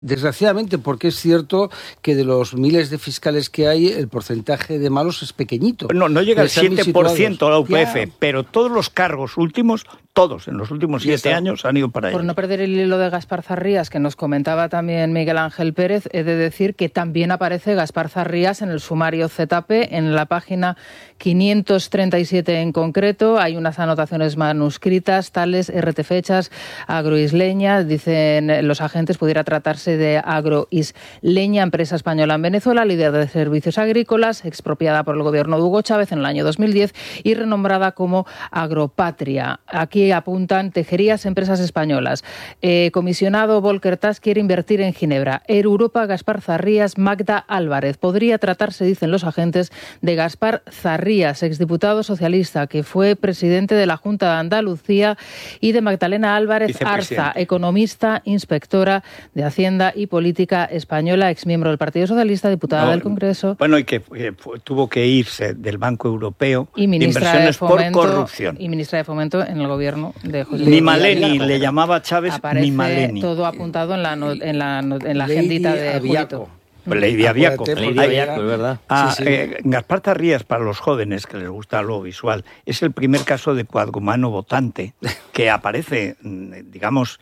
Desgraciadamente, porque es cierto que de los miles de fiscales que hay, el porcentaje de malos es pequeñito. No llega al 7% la UPF, pero todos los cargos últimos, todos en los últimos 7 años han ido para ahí. Por no perder el hilo de Gaspar Zarrías, que nos comentaba también Miguel Ángel Pérez, he de decir que también aparece Gaspar Zarrías en el sumario ZP, en la página 537 en concreto. Hay unas anotaciones manuscritas, tales RT fechas, agroisleña, dicen los agentes, pudiera tratarse de agroisleña, empresa española en Venezuela, líder de servicios agrícolas, expropiada por el gobierno de Hugo Chávez en el año 2010 y renombrada como Agropatria. Aquí apuntan Tejerías, empresas españolas. Comisionado Volker Tas quiere invertir en Ginebra. Air Europa, Gaspar Zarrías, Magda Álvarez. Podría tratarse, dicen los agentes, de Gaspar Zarrías, exdiputado socialista, que fue presidente de la Junta de Andalucía, y de Magdalena Álvarez Arza, economista, inspectora de Hacienda y Política española, exmiembro del Partido Socialista, diputada del Congreso. Bueno, y que tuvo que irse del Banco Europeo y ministra de Inversiones de Fomento, por corrupción. Y ministra de Fomento en el gobierno de José Ni Maleni, le llamaba Chávez aparece ni Maleni. Todo apuntado en la agendita de Julito. Lady Aviaco. Es verdad. Gaspar Zarrías, para los jóvenes que les gusta lo visual, es el primer caso de cuadrumano votante que aparece, digamos,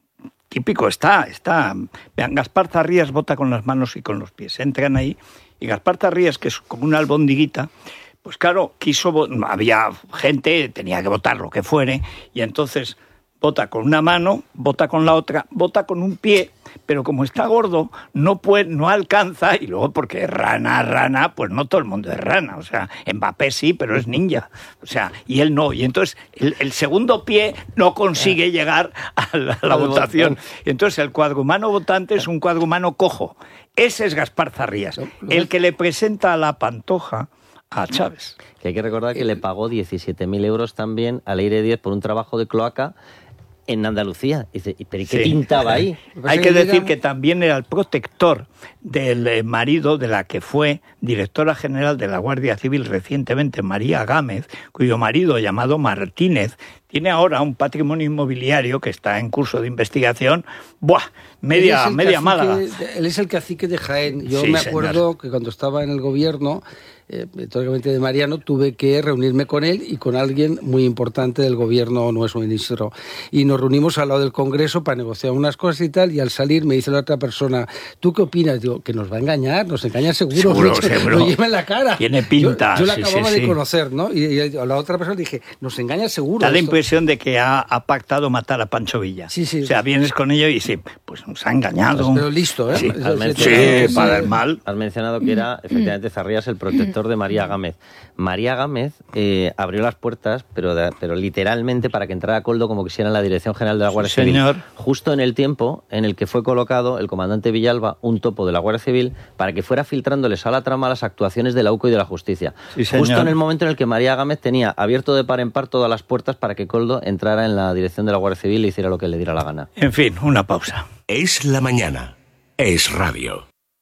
típico está. Vean, Gaspar Zarrías vota con las manos y con los pies. Entran ahí y Gaspar Zarrías, que es como una albondiguita, pues claro, había gente, tenía que votar lo que fuere, y entonces vota con una mano, vota con la otra, vota con un pie, pero como está gordo, no alcanza, y luego porque es rana, pues no todo el mundo es rana, o sea, Mbappé sí, pero es ninja, o sea, y él no, y entonces el segundo pie no consigue llegar a la votación, y entonces el cuadrumano votante es un cuadrumano cojo. Ese es Gaspar Zarrías, el que le presenta a la Pantoja a Chávez. Que hay que recordar que le pagó 17.000 euros también a Leire Díez por un trabajo de cloaca en Andalucía. Dice, ¿pero qué pintaba ahí? Hay que decir que también era el protector del marido de la que fue directora general de la Guardia Civil recientemente, María Gámez, cuyo marido, llamado Martínez, tiene ahora un patrimonio inmobiliario que está en curso de investigación. Media Málaga. Él es el cacique de Jaén. Yo me acuerdo que cuando estaba en el gobierno, históricamente de Mariano, tuve que reunirme con él y con alguien muy importante del gobierno, nuestro ministro. Y nos reunimos al lado del Congreso para negociar unas cosas y tal, y al salir me dice la otra persona, ¿tú qué opinas? Digo, que nos va a engañar, nos engaña seguro. Lo lleva en la cara. Tiene pinta. Yo la acababa de conocer, ¿no? Y a la otra persona le dije, nos engaña seguro. Da la impresión de que ha pactado matar a Pancho Villa. Sí. O sea, vienes con ello y sí, pues nos ha engañado. Pero listo, ¿eh? Sí, para el mal. Has mencionado que era, efectivamente, Zarrías el protector de María Gámez. María Gámez abrió las puertas, pero literalmente para que entrara Coldo como quisiera en la Dirección General de la Guardia Civil. Justo en el tiempo en el que fue colocado el comandante Villalba, un topo de la Guardia Civil, para que fuera filtrándoles a la trama las actuaciones de la UCO y de la Justicia. Justo en el momento en el que María Gámez tenía abierto de par en par todas las puertas para que Coldo entrara en la Dirección de la Guardia Civil y hiciera lo que le diera la gana. En fin, una pausa. Es la mañana. Es radio.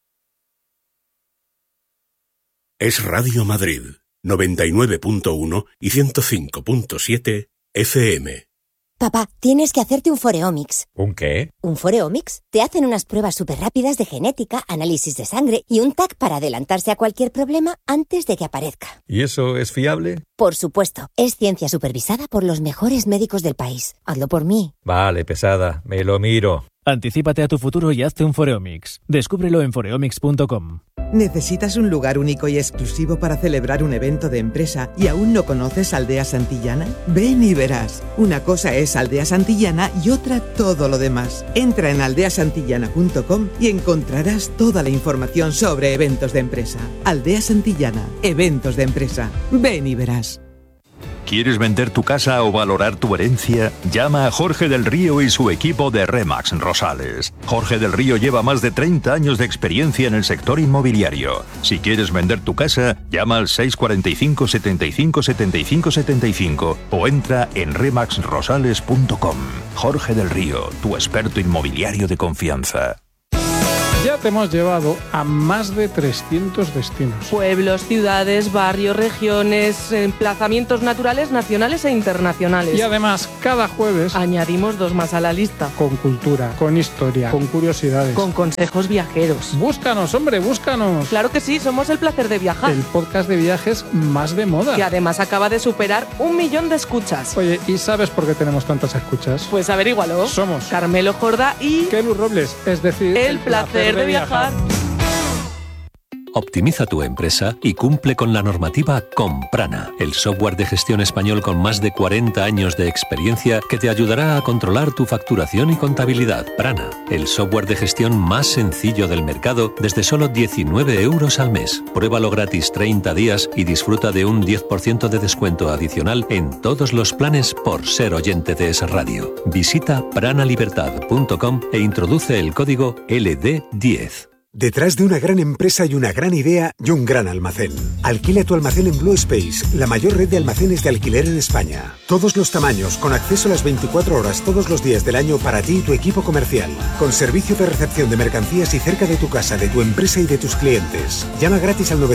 Es Radio Madrid, 99.1 y 105.7 FM. Papá, tienes que hacerte un Foreomics. ¿Un qué? ¿Un Foreomics? Te hacen unas pruebas súper rápidas de genética, análisis de sangre y un TAC para adelantarse a cualquier problema antes de que aparezca. ¿Y eso es fiable? Por supuesto. Es ciencia supervisada por los mejores médicos del país. Hazlo por mí. Vale, pesada. Me lo miro. Anticípate a tu futuro y hazte un Foreomics. Descúbrelo en foreomics.com. ¿Necesitas un lugar único y exclusivo para celebrar un evento de empresa y aún no conoces Aldea Santillana? Ven y verás. Una cosa es Aldea Santillana y otra todo lo demás. Entra en aldeasantillana.com y encontrarás toda la información sobre eventos de empresa. Aldea Santillana, eventos de empresa. Ven y verás. ¿Quieres vender tu casa o valorar tu herencia? Llama a Jorge del Río y su equipo de RE/MAX Rosales. Jorge del Río lleva más de 30 años de experiencia en el sector inmobiliario. Si quieres vender tu casa, llama al 645 75 75 75 o entra en remaxrosales.com. Jorge del Río, tu experto inmobiliario de confianza. Ya te hemos llevado a más de 300 destinos. Pueblos, ciudades, barrios, regiones, emplazamientos naturales, nacionales e internacionales. Y además, cada jueves añadimos 2 más a la lista. Con cultura, con historia, con curiosidades. Con consejos viajeros. Búscanos, hombre, búscanos. Claro que sí, somos El Placer de Viajar. El podcast de viajes más de moda. Que además acaba de superar 1 millón de escuchas. Oye, ¿y sabes por qué tenemos tantas escuchas? Pues averígualo. Somos Carmelo Jordá y Kelu Robles, es decir, El Placer de Viajar. Optimiza tu empresa y cumple con la normativa con Prana, el software de gestión español con más de 40 años de experiencia que te ayudará a controlar tu facturación y contabilidad. Prana, el software de gestión más sencillo del mercado desde solo 19 euros al mes. Pruébalo gratis 30 días y disfruta de un 10% de descuento adicional en todos los planes por ser oyente de Es Radio. Visita pranalibertad.com e introduce el código LD10. Detrás de una gran empresa y una gran idea y un gran almacén. Alquila tu almacén en Blue Space, la mayor red de almacenes de alquiler en España. Todos los tamaños, con acceso a las 24 horas todos los días del año para ti y tu equipo comercial. Con servicio de recepción de mercancías y cerca de tu casa, de tu empresa y de tus clientes. Llama gratis al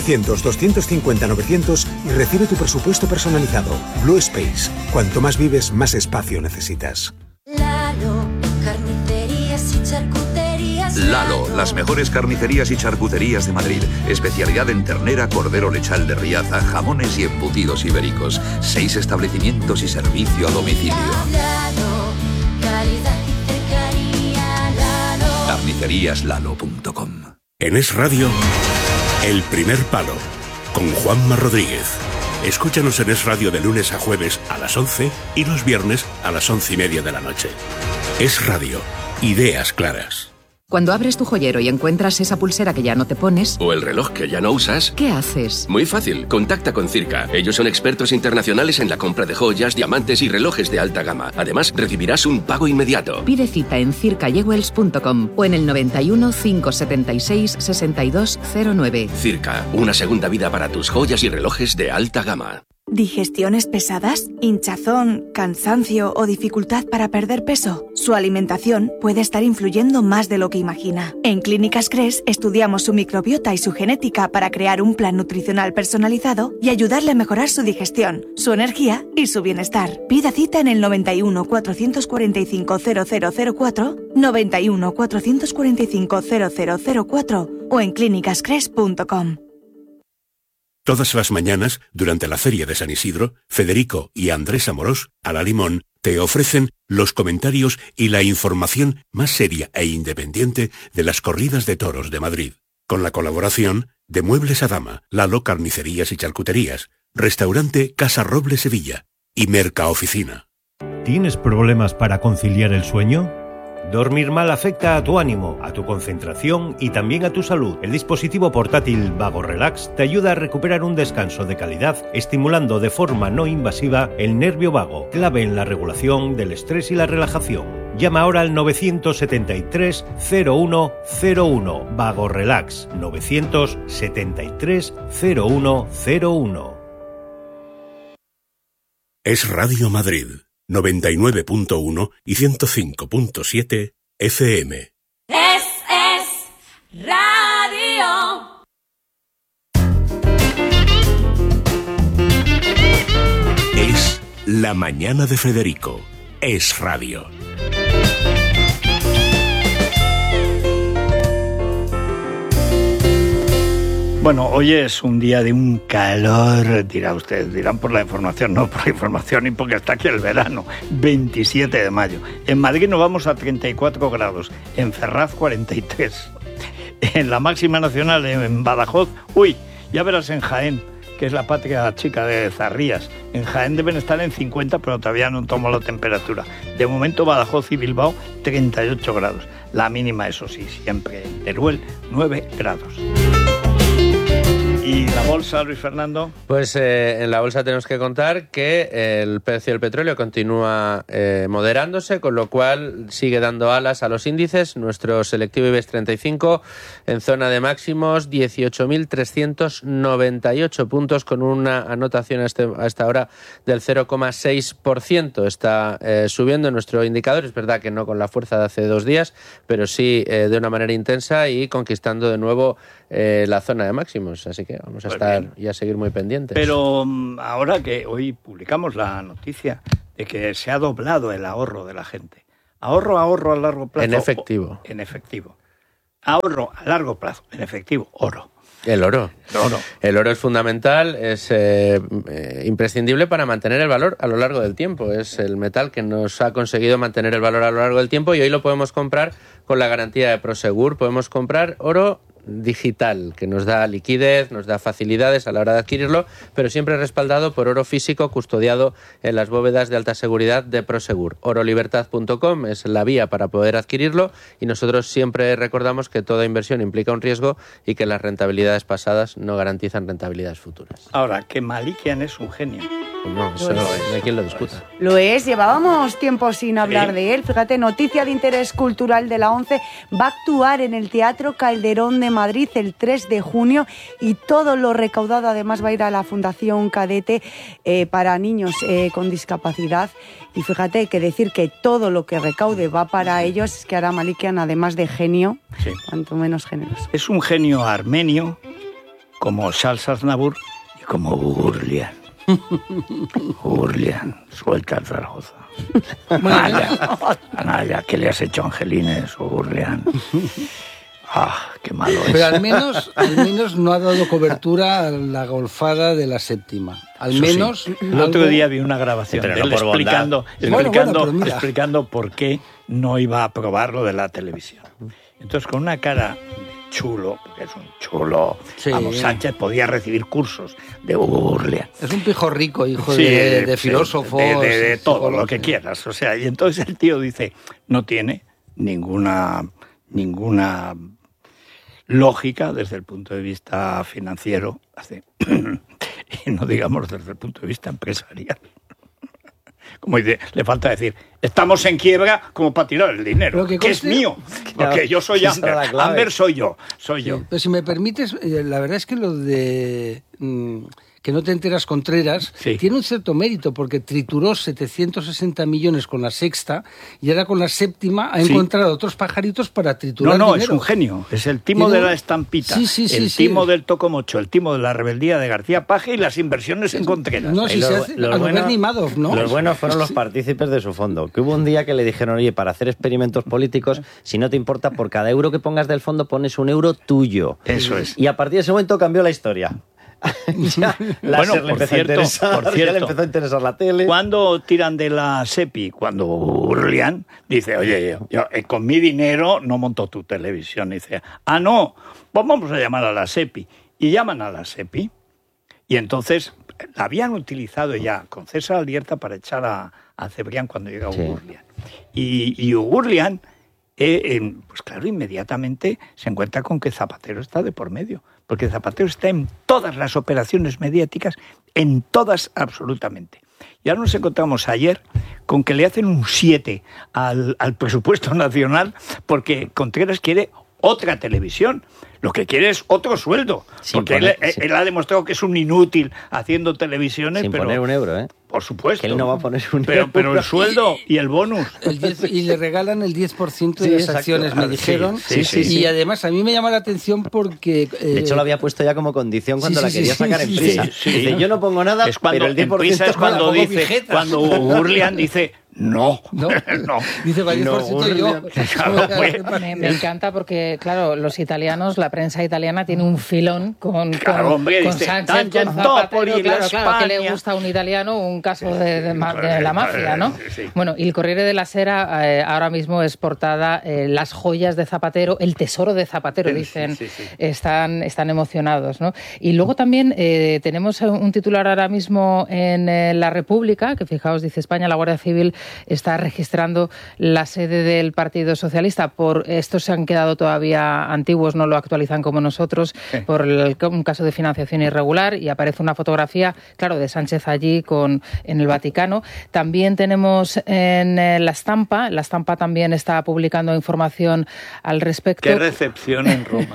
900-250-900 y recibe tu presupuesto personalizado. Blue Space. Cuanto más vives, más espacio necesitas. Lalo, carnicerías y charcuterías. Lalo, las mejores carnicerías y charcuterías de Madrid. Especialidad en ternera, cordero lechal de Riaza, jamones y embutidos ibéricos. 6 establecimientos y servicio a domicilio. Lalo, calidad y cercanía. Lalo. Carniceríaslalo.com. En Es Radio, El Primer Palo, con Juanma Rodríguez. Escúchanos en Es Radio de lunes a jueves a las 11 y los viernes a las 11:30 de la noche. Es Radio, ideas claras. Cuando abres tu joyero y encuentras esa pulsera que ya no te pones... O el reloj que ya no usas... ¿Qué haces? Muy fácil, contacta con Circa. Ellos son expertos internacionales en la compra de joyas, diamantes y relojes de alta gama. Además, recibirás un pago inmediato. Pide cita en circayewells.com o en el 91 576 6209. Circa, una segunda vida para tus joyas y relojes de alta gama. ¿Digestiones pesadas? ¿Hinchazón, cansancio o dificultad para perder peso? Su alimentación puede estar influyendo más de lo que imagina. En Clínicas Cres estudiamos su microbiota y su genética para crear un plan nutricional personalizado y ayudarle a mejorar su digestión, su energía y su bienestar. Pida cita en el 91 445 0004, 91 445 0004 o en clínicascres.com. Todas las mañanas, durante la Feria de San Isidro, Federico y Andrés Amorós, a la Limón, te ofrecen los comentarios y la información más seria e independiente de las corridas de toros de Madrid. Con la colaboración de Muebles a Dama, Lalo Carnicerías y Charcuterías, Restaurante Casa Roble Sevilla y Mercaoficina. ¿Tienes problemas para conciliar el sueño? Dormir mal afecta a tu ánimo, a tu concentración y también a tu salud. El dispositivo portátil Vago Relax te ayuda a recuperar un descanso de calidad, estimulando de forma no invasiva el nervio vago, clave en la regulación del estrés y la relajación. Llama ahora al 973 0101 Vago Relax 973 0101. Es Radio Madrid. 99.1 y 105.7 FM. Es Radio. Es La Mañana de Federico. Es Radio. Bueno, hoy es un día de un calor, dirá usted, dirán por la información, no por la información y porque está aquí el verano, 27 de mayo. En Madrid nos vamos a 34 grados, en Ferraz 43, en la máxima nacional en Badajoz, ya verás en Jaén, que es la patria chica de Zarrías. En Jaén deben estar en 50, pero todavía no tomo la temperatura. De momento Badajoz y Bilbao 38 grados, la mínima eso sí, siempre en Teruel 9 grados. ¿Y la bolsa, Luis Fernando? Pues en la bolsa tenemos que contar que el precio del petróleo continúa moderándose, con lo cual sigue dando alas a los índices. Nuestro selectivo IBEX 35 en zona de máximos, 18.398 puntos, con una anotación a esta hora del 0,6%. Está subiendo nuestro indicador, es verdad que no con la fuerza de hace 2 días, pero sí de una manera intensa y conquistando de nuevo la zona de máximos. Así que vamos a estar y a seguir muy pendientes. Pero ahora que hoy publicamos la noticia de que se ha doblado el ahorro de la gente. Ahorro a largo plazo. En efectivo. En efectivo. Ahorro a largo plazo. En efectivo, oro. El oro. El oro es fundamental, es imprescindible para mantener el valor a lo largo del tiempo. Es el metal que nos ha conseguido mantener el valor a lo largo del tiempo y hoy lo podemos comprar con la garantía de Prosegur. Podemos comprar oro digital, que nos da liquidez, nos da facilidades a la hora de adquirirlo, pero siempre respaldado por oro físico custodiado en las bóvedas de alta seguridad de Prosegur. Orolibertad.com es la vía para poder adquirirlo y nosotros siempre recordamos que toda inversión implica un riesgo y que las rentabilidades pasadas no garantizan rentabilidades futuras. Ahora, que Malikian es un genio. No, eso no hay quien lo discuta. Lo es, llevábamos tiempo sin hablar de él. Fíjate, noticia de interés cultural de la ONCE, va a actuar en el Teatro Calderón de Madrid el 3 de junio y todo lo recaudado además va a ir a la Fundación Cadete para niños con discapacidad. Y fíjate que decir que todo lo que recaude va para ellos es que hará Malikian, además de genio, cuanto menos generoso. Es un genio armenio como Charles Aznavour y como Urlian. Urlian, suelta el Zaragoza. Anaya, ¿qué le has hecho a Angelines, Urlian? Qué malo es. Pero al menos no ha dado cobertura a la golfada de la séptima. Al menos. Sí. El otro día vi una grabación de él explicando por qué no iba a aprobar lo de la televisión. Entonces, con una cara chulo, porque es un chulo, vamos, Sánchez podía recibir cursos de Urlia. Es un pijo rico, hijo de filósofos. De todo lo que quieras. O sea, y entonces el tío dice, no tiene ninguna lógica desde el punto de vista financiero, y no digamos desde el punto de vista empresarial. Como dice, le falta decir, estamos en quiebra como para tirar el dinero, que es mío, porque yo soy Amber. Amber soy yo. Pero si me permites, la verdad es que lo de que no te enteras Contreras tiene un cierto mérito, porque trituró 760 millones con la sexta y ahora con la séptima ha encontrado otros pajaritos para triturar dinero. Es un genio, es el timo de la estampita, timo del Tocomocho, el timo de la rebeldía de García Paje y las inversiones en Contreras. Los buenos fueron los partícipes de su fondo, que hubo un día que le dijeron, oye, para hacer experimentos políticos, si no te importa, por cada euro que pongas del fondo pones un euro tuyo. Eso es. Y a partir de ese momento cambió la historia. Por cierto, le empezó a interesar la tele. Cuando tiran de la SEPI, cuando Urlian dice, oye, yo con mi dinero no monto tu televisión, y dice, no, pues vamos a llamar a la SEPI. Y llaman a la SEPI y entonces la habían utilizado ya con César Alierta para echar a Cebrián cuando llega Urlian. Y Urlian, pues claro, inmediatamente se encuentra con que Zapatero está de por medio, porque Zapatero está en todas las operaciones mediáticas, en todas absolutamente. Y ahora nos encontramos ayer con que le hacen un 7 al presupuesto nacional porque Contreras quiere otra televisión. Lo que quiere es otro sueldo, porque él ha demostrado que es un inútil haciendo televisiones. Sin poner un euro, ¿eh? Por supuesto. Que él no va a poner un euro. Pero el sueldo y el bonus. Y le regalan el 10% de las acciones, me dijeron. Y además a mí me llama la atención porque... de hecho lo había puesto ya como condición cuando la quería sacar en Prisa. Dice, yo no pongo nada, es cuando, pero el 10% es cuando dice, cuando Urlian dice... No. Dice, va 10% yo. Me encanta porque, claro, los italianos, la prensa italiana tiene un filón con Sánchez, con Zapatero, claro, que le gusta a un italiano un caso de la mafia, ¿no? Bueno, y el Corriere della Sera ahora mismo es portada las joyas de Zapatero, el tesoro de Zapatero, dicen, están emocionados, ¿no? Y luego también tenemos un titular ahora mismo en La República, que fijaos, dice España, la Guardia Civil está registrando la sede del Partido Socialista. Por estos se han quedado todavía antiguos, no lo actualizan como nosotros, por un caso de financiación irregular, y aparece una fotografía, claro, de Sánchez allí en el Vaticano. También tenemos en La Stampa también está publicando información al respecto. Qué recepción en Roma.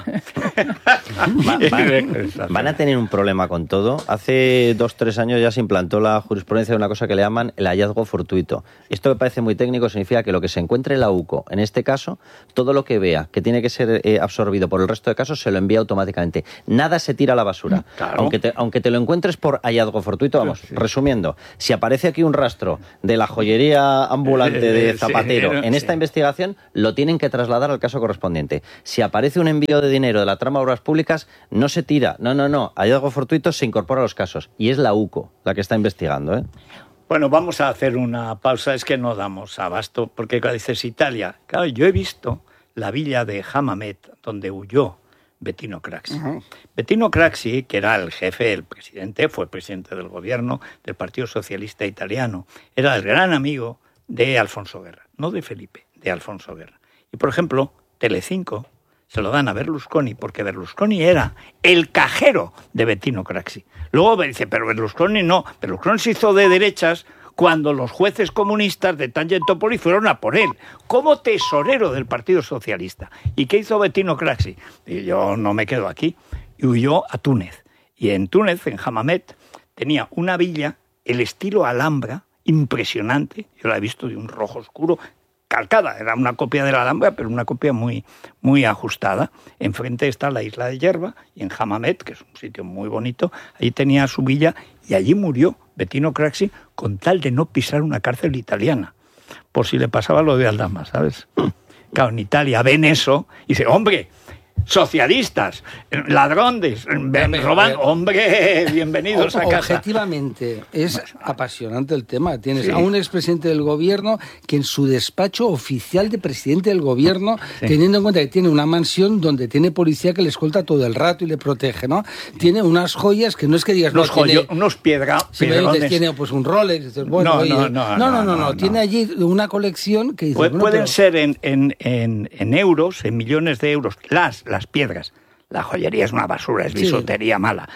Van a tener un problema con todo. Hace 2-3 años ya se implantó la jurisprudencia de una cosa que le llaman el hallazgo fortuito. Esto me parece muy técnico, significa que lo que se encuentre en la UCO, en este caso, todo lo que vea que tiene que ser absorbido por el resto de casos, se lo envía automáticamente. Nada se tira a la basura. Claro. Aunque te lo encuentres por hallazgo fortuito, vamos, resumiendo, si aparece aquí un rastro de la joyería ambulante de Zapatero en esta investigación, lo tienen que trasladar al caso correspondiente. Si aparece un envío de dinero de la trama de obras públicas, no se tira. No. Hallazgo fortuito se incorpora a los casos. Y es la UCO la que está investigando, ¿eh? Bueno, vamos a hacer una pausa. Es que no damos abasto, porque dices Italia. Claro, yo he visto la villa de Hammamet, donde huyó Bettino Craxi. Bettino Craxi, que era el jefe, el presidente, fue presidente del gobierno del Partido Socialista Italiano, era el gran amigo de Alfonso Guerra, no de Felipe, de Alfonso Guerra. Y, por ejemplo, Telecinco se lo dan a Berlusconi, porque Berlusconi era el cajero de Bettino Craxi. Luego me dice, pero Berlusconi no. Berlusconi se hizo de derechas cuando los jueces comunistas de Tangentopoli fueron a por él, como tesorero del Partido Socialista. ¿Y qué hizo Bettino Craxi? Y yo no me quedo aquí. Y huyó a Túnez. Y en Túnez, en Hammamet, tenía una villa, el estilo Alhambra, impresionante. Yo la he visto de un rojo oscuro, calcada, era una copia de la Alhambra, pero una copia muy, muy ajustada. Enfrente está la isla de Yerba, y en Hammamet, que es un sitio muy bonito, ahí tenía su villa, y allí murió Bettino Craxi con tal de no pisar una cárcel italiana, por si le pasaba lo de Aldama, ¿sabes? Claro, en Italia ven eso y dicen, hombre, socialistas, ladrones, roban, hombre, bienvenidos a casa. Objetivamente, es apasionante el tema. Tienes a un expresidente del gobierno que en su despacho oficial de presidente del gobierno, teniendo en cuenta que tiene una mansión donde tiene policía que le escolta todo el rato y le protege, ¿no? Tiene unas joyas que no es que digas... unos piedrones. Tiene pues un Rolex. Dices, bueno, no. Tiene allí una colección que... Dices, pueden ser en euros, en millones de euros, las piedras. La joyería es una basura, es bisutería mala.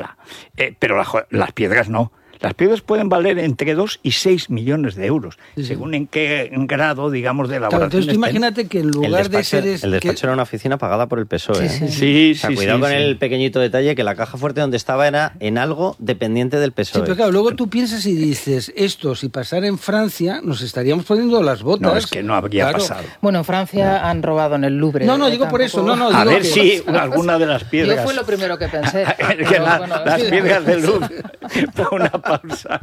Pero las piedras no. Las piedras pueden valer entre 2 y 6 millones de euros, según en qué grado, digamos, de elaboración. Entonces tú imagínate que en lugar de ser... El despacho era una oficina pagada por el PSOE. Sí. Cuidado con el pequeñito detalle que la caja fuerte donde estaba era en algo dependiente del PSOE. Sí, pero claro, luego tú piensas y dices, esto si pasara en Francia, nos estaríamos poniendo las botas. No, es que no habría pasado. Bueno, en Francia han robado en el Louvre. No, digo por eso. A ver si alguna de las piedras... Yo fue lo primero que pensé. Las piedras del Louvre. Una pausa.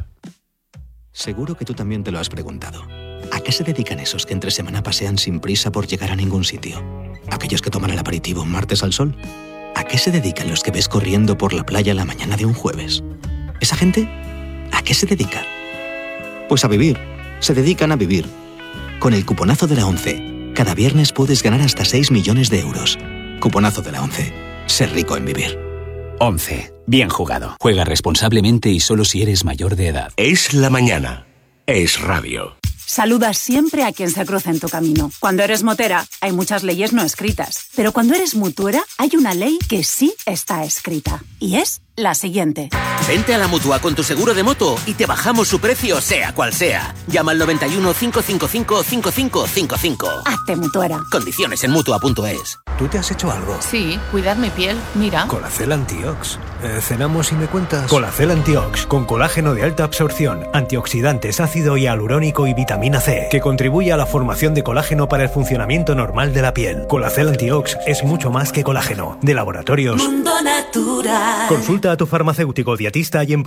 Seguro que tú también te lo has preguntado. ¿A qué se dedican esos que entre semana pasean sin prisa por llegar a ningún sitio? ¿Aquellos que toman el aperitivo un martes al sol? ¿A qué se dedican los que ves corriendo por la playa la mañana de un jueves? ¿Esa gente? ¿A qué se dedica? Pues a vivir. Se dedican a vivir. Con el cuponazo de la ONCE, cada viernes puedes ganar hasta 6 millones de euros. Cuponazo de la ONCE. Ser rico en vivir. 11. Bien jugado. Juega responsablemente y solo si eres mayor de edad. Es la mañana. Es radio. Saluda siempre a quien se cruce en tu camino. Cuando eres motera, hay muchas leyes no escritas. Pero cuando eres mutuera, hay una ley que sí está escrita. Y es la siguiente. Vente a la Mutua con tu seguro de moto y te bajamos su precio sea cual sea. Llama al 91 555 5555. Hazte mutuera. Condiciones en Mutua.es. ¿Tú te has hecho algo? Sí, cuidar mi piel. Mira. Colacel Antiox. Cenamos y me cuentas. Colacel Antiox, con colágeno de alta absorción, antioxidantes, ácido hialurónico y vitamina C, que contribuye a la formación de colágeno para el funcionamiento normal de la piel. Colacel Antiox es mucho más que colágeno. De Laboratorios Mundo Natural. Consulta a tu farmacéutico dietista y en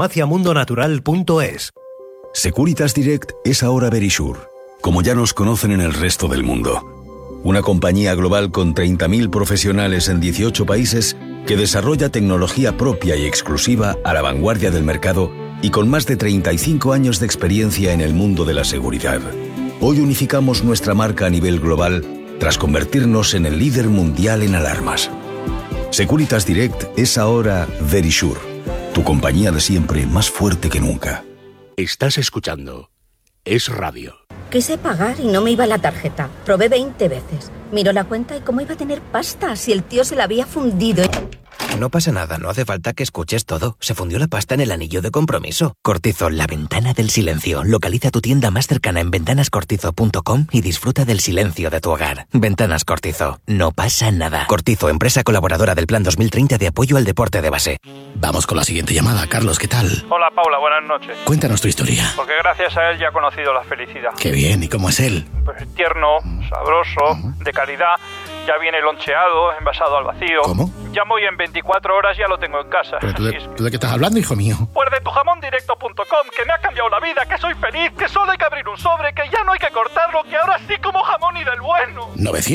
parafarmaciamundonatural.es. Securitas Direct es ahora Verisure, como ya nos conocen en el resto del mundo. Una compañía global con 30.000 profesionales en 18 países que desarrolla tecnología propia y exclusiva a la vanguardia del mercado y con más de 35 años de experiencia en el mundo de la seguridad. Hoy unificamos nuestra marca a nivel global tras convertirnos en el líder mundial en alarmas. Securitas Direct es ahora Verisure, tu compañía de siempre más fuerte que nunca. Estás escuchando es radio. Quise pagar y no me iba la tarjeta. Probé 20 veces. Miró la cuenta y cómo iba a tener pasta si el tío se la había fundido. No pasa nada, no hace falta que escuches todo. Se fundió la pasta en el anillo de compromiso. Cortizo, la ventana del silencio. Localiza tu tienda más cercana en ventanascortizo.com y disfruta del silencio de tu hogar. Ventanas Cortizo, no pasa nada. Cortizo, empresa colaboradora del Plan 2030 de apoyo al deporte de base. Vamos con la siguiente llamada. Carlos, ¿qué tal? Hola Paula, buenas noches. Cuéntanos tu historia. Porque gracias a él ya he conocido la felicidad. Qué bien, ¿y cómo es él? Pues tierno, sabroso, de calidad. Ya viene loncheado, envasado al vacío. ¿Cómo? Llamo y en 24 horas ya lo tengo en casa. ¿Pero tú de qué estás hablando, hijo mío? Pues de tujamondirecto.com, que me ha cambiado la vida, que soy feliz, que solo hay que abrir un sobre, que ya no hay que cortarlo, que ahora sí como jamón y del bueno.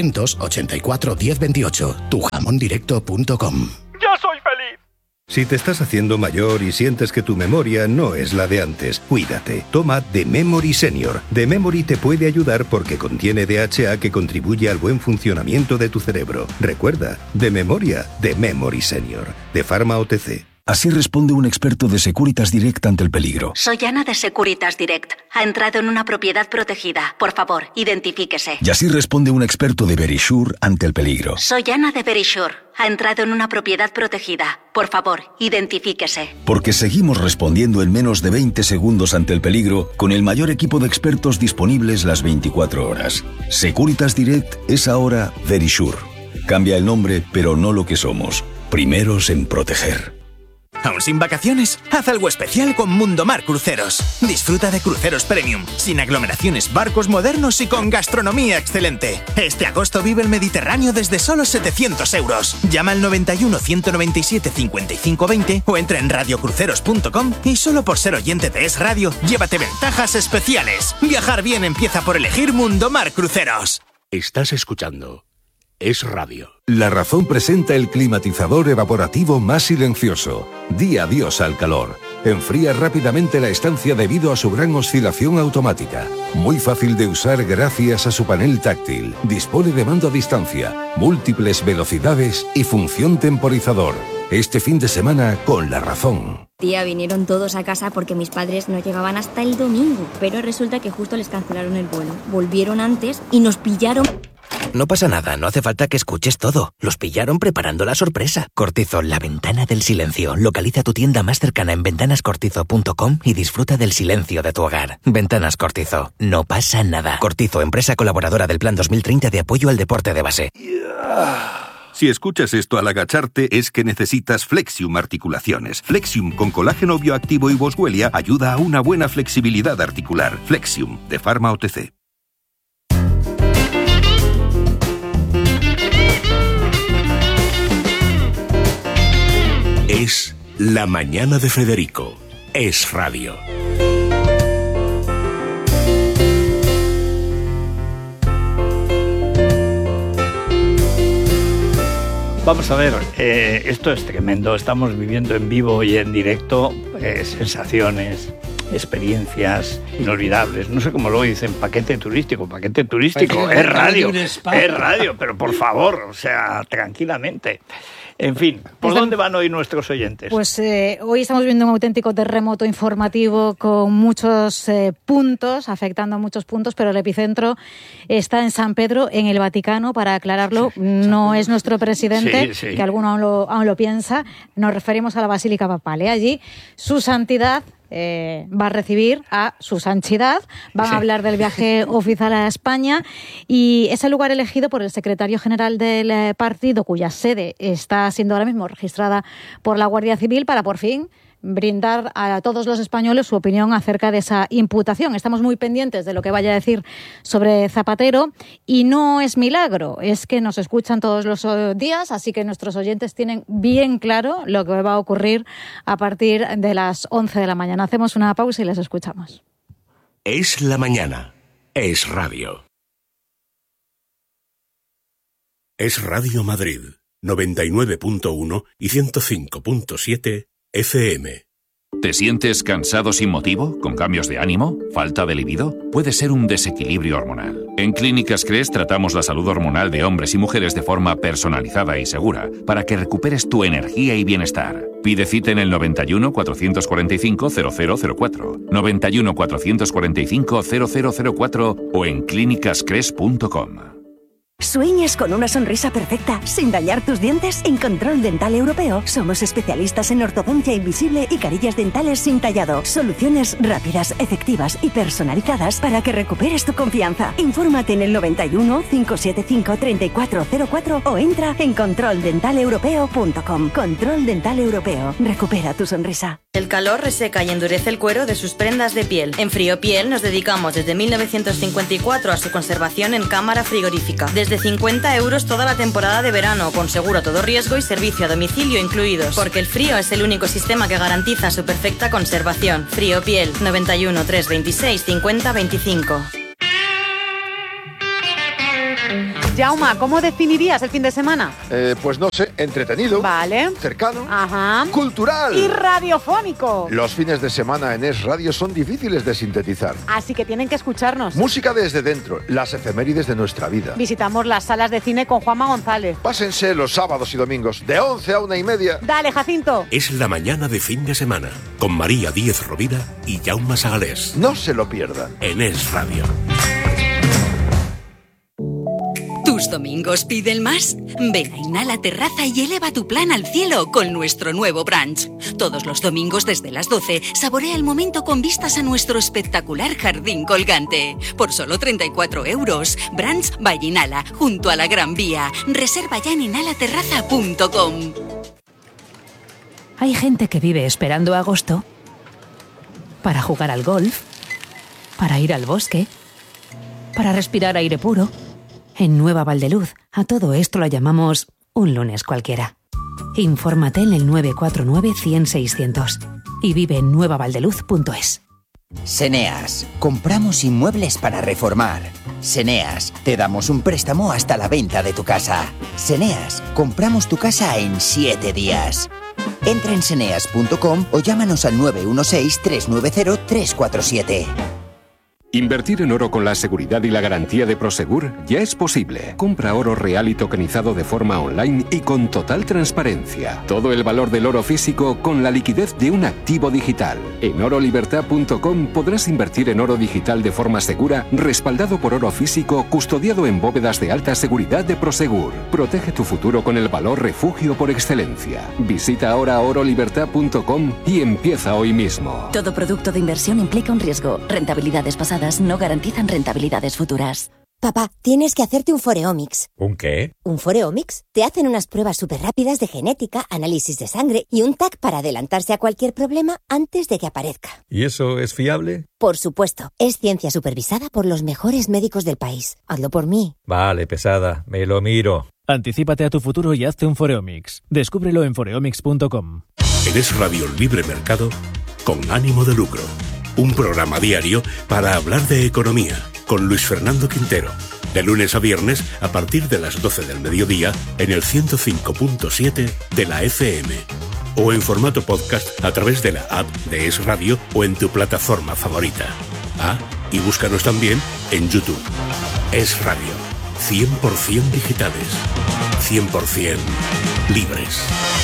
984 1028, tujamondirecto.com. ¡Ya soy feliz! Si te estás haciendo mayor y sientes que tu memoria no es la de antes, cuídate. Toma The Memory Senior. The Memory te puede ayudar porque contiene DHA que contribuye al buen funcionamiento de tu cerebro. Recuerda, de memoria, The Memory Senior, de Pharma OTC. Así responde un experto de Securitas Direct ante el peligro. Soy Ana de Securitas Direct. Ha entrado en una propiedad protegida. Por favor, identifíquese. Y así responde un experto de Verisure ante el peligro. Soy Ana de Verisure. Ha entrado en una propiedad protegida. Por favor, identifíquese. Porque seguimos respondiendo en menos de 20 segundos ante el peligro con el mayor equipo de expertos disponibles las 24 horas. Securitas Direct es ahora Verisure. Cambia el nombre, pero no lo que somos. Primeros en proteger. ¿Aún sin vacaciones? Haz algo especial con Mundomar Cruceros. Disfruta de cruceros premium, sin aglomeraciones, barcos modernos y con gastronomía excelente. Este agosto vive el Mediterráneo desde solo 700 euros. Llama al 91 197 55 20 o entra en radiocruceros.com y solo por ser oyente de Es Radio, llévate ventajas especiales. Viajar bien empieza por elegir Mundomar Cruceros. Estás escuchando Es Radio. La Razón presenta el climatizador evaporativo más silencioso. Di adiós al calor. Enfría rápidamente la estancia debido a su gran oscilación automática. Muy fácil de usar gracias a su panel táctil. Dispone de mando a distancia, múltiples velocidades y función temporizador. Este fin de semana con La Razón. Tía, vinieron todos a casa porque mis padres no llegaban hasta el domingo. Pero resulta que justo les cancelaron el vuelo. Volvieron antes y nos pillaron... No pasa nada, no hace falta que escuches todo. Los pillaron preparando la sorpresa. Cortizo, la ventana del silencio. Localiza tu tienda más cercana en ventanascortizo.com y disfruta del silencio de tu hogar. Ventanas Cortizo, no pasa nada. Cortizo, empresa colaboradora del Plan 2030 de apoyo al deporte de base. Si escuchas esto al agacharte es que necesitas Flexium Articulaciones. Flexium con colágeno bioactivo y boswellia ayuda a una buena flexibilidad articular. Flexium, de Pharma OTC. Es La Mañana de Federico. Es Radio. Vamos a ver, esto es tremendo. Estamos viviendo en vivo y en directo sensaciones, experiencias inolvidables. No sé cómo lo dicen, paquete turístico, es radio, pero por favor, o sea, tranquilamente. En fin, ¿por dónde van hoy nuestros oyentes? Pues hoy estamos viendo un auténtico terremoto informativo con muchos puntos, afectando a muchos puntos, pero el epicentro está en San Pedro, en el Vaticano. Para aclararlo, no es nuestro presidente, que alguno aún lo piensa. Nos referimos a la Basílica Papal. Allí, su santidad va a recibir a su santidad, van a hablar del viaje oficial a España, y es el lugar elegido por el secretario general del partido, cuya sede está siendo ahora mismo registrada por la Guardia Civil, para por fin brindar a todos los españoles su opinión acerca de esa imputación. Estamos muy pendientes de lo que vaya a decir sobre Zapatero, y no es milagro, es que nos escuchan todos los días, así que nuestros oyentes tienen bien claro lo que va a ocurrir a partir de las 11 de la mañana. Hacemos una pausa y les escuchamos. Es la mañana. Es Radio. Es Radio Madrid, 99.1 y 105.7 FM. ¿Te sientes cansado sin motivo? ¿Con cambios de ánimo? ¿Falta de libido? Puede ser un desequilibrio hormonal. En Clínicas Cres tratamos la salud hormonal de hombres y mujeres de forma personalizada y segura para que recuperes tu energía y bienestar. Pide cita en el 91 445 0004, 91 445 0004 o en clínicascres.com. ¿Sueñas con una sonrisa perfecta sin dañar tus dientes? En Control Dental Europeo somos especialistas en ortodoncia invisible y carillas dentales sin tallado. Soluciones rápidas, efectivas y personalizadas para que recuperes tu confianza. Infórmate en el 91 575 3404 o entra en controldentalepeuropeo.com. Control Dental Europeo. Recupera tu sonrisa. El calor reseca y endurece el cuero de sus prendas de piel. En Friopiel nos dedicamos desde 1954 a su conservación en cámara frigorífica. Desde 50 € toda la temporada de verano, con seguro a todo riesgo y servicio a domicilio incluidos. Porque el frío es el único sistema que garantiza su perfecta conservación. Friopiel, 91 326 50 25. Jauma, ¿cómo definirías el fin de semana? Pues no sé, entretenido. Vale. Cercano. Ajá. Cultural. Y radiofónico. Los fines de semana en Es Radio son difíciles de sintetizar. Así que tienen que escucharnos. Música desde dentro, las efemérides de nuestra vida. Visitamos las salas de cine con Juanma González. Pásense los sábados y domingos, de 11 a 1:30. Dale, Jacinto. Es la mañana de fin de semana, con María Díez Rovira y Jaume Sagalés. No se lo pierdan. En Es Radio. ¿Tus domingos piden más? Ven a Inhala Terraza y eleva tu plan al cielo con nuestro nuevo brunch. Todos los domingos desde las 12, saborea el momento con vistas a nuestro espectacular jardín colgante. Por solo 34 €. Brunch by Inhala, junto a la Gran Vía. Reserva ya en inhalaterraza.com. Hay gente que vive esperando agosto para jugar al golf, para ir al bosque, para respirar aire puro. En Nueva Valdeluz, a todo esto lo llamamos un lunes cualquiera. Infórmate en el 949 100 600 y vive en nuevavaldeluz.es. Seneas, compramos inmuebles para reformar. Seneas, te damos un préstamo hasta la venta de tu casa. Seneas, compramos tu casa en 7 días. Entra en seneas.com o llámanos al 916 390 347. Invertir en oro con la seguridad y la garantía de Prosegur ya es posible. Compra oro real y tokenizado de forma online y con total transparencia. Todo el valor del oro físico con la liquidez de un activo digital. En orolibertad.com podrás invertir en oro digital de forma segura, respaldado por oro físico, custodiado en bóvedas de alta seguridad de Prosegur. Protege tu futuro con el valor refugio por excelencia. Visita ahora orolibertad.com y empieza hoy mismo. Todo producto de inversión implica un riesgo. Rentabilidades pasadas no garantizan rentabilidades futuras. Papá, tienes que hacerte un Foreomics. ¿Un qué? ¿Un Foreomics? Te hacen unas pruebas súper rápidas de genética, análisis de sangre y un TAC para adelantarse a cualquier problema antes de que aparezca. ¿Y eso es fiable? Por supuesto. Es ciencia supervisada por los mejores médicos del país. Hazlo por mí. Vale, pesada. Me lo miro. Anticípate a tu futuro y hazte un Foreomics. Descúbrelo en foreomics.com. En Es Radio Libre Mercado, con ánimo de lucro. Un programa diario para hablar de economía, con Luis Fernando Quintero, de lunes a viernes a partir de las 12 del mediodía en el 105.7 de la FM, o en formato podcast a través de la app de Es Radio o en tu plataforma favorita. Ah, y búscanos también en YouTube. Es Radio, 100% digitales, 100% libres.